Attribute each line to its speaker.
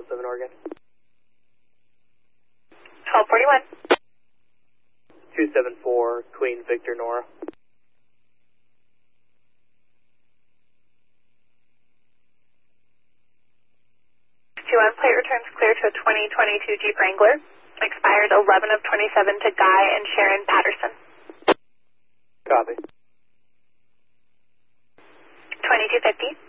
Speaker 1: 7 Oregon.
Speaker 2: 1241.
Speaker 1: 274, Queen Victor Nora.
Speaker 2: 21, plate returns clear to a 2022 Jeep Wrangler. Expired 11 of 27 to Guy and Sharon Patterson.
Speaker 1: Copy.
Speaker 2: 2250.